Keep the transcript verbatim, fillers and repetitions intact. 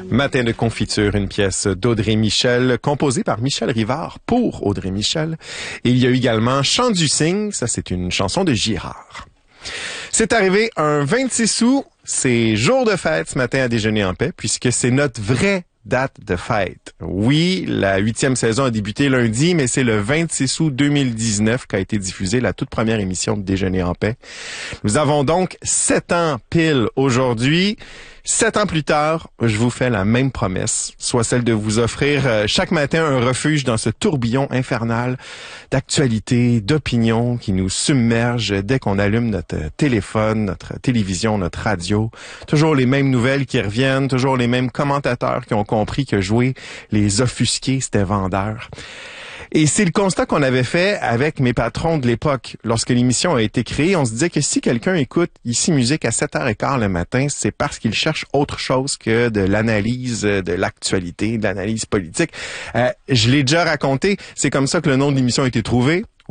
Matin de confiture, une pièce d'Audrey Michel, composée par Michel Rivard pour Audrey Michel. Et il y a eu également Chant du cygne, ça c'est une chanson de Girard. C'est arrivé un vingt-six août, c'est jour de fête ce matin à Déjeuner en paix, puisque c'est notre vraie date de fête. Oui, la huitième saison a débuté lundi, mais c'est le vingt-six août deux mille dix-neuf qu'a été diffusée la toute première émission de Déjeuner en paix. Nous avons donc sept ans pile aujourd'hui. Sept ans plus tard, je vous fais la même promesse, soit celle de vous offrir euh, chaque matin un refuge dans ce tourbillon infernal d'actualités, d'opinions qui nous submerge dès qu'on allume notre téléphone, notre télévision, notre radio. Toujours les mêmes nouvelles qui reviennent, toujours les mêmes commentateurs qui ont compris que jouer les offusqués, c'était vendeur. Et c'est le constat qu'on avait fait avec mes patrons de l'époque. Lorsque l'émission a été créée, on se disait que si quelqu'un écoute Ici Musique à sept heures quinze le matin, c'est parce qu'il cherche autre chose que de l'analyse de l'actualité, de l'analyse politique. Euh, je l'ai déjà raconté, c'est comme ça que le nom de l'émission a été trouvé.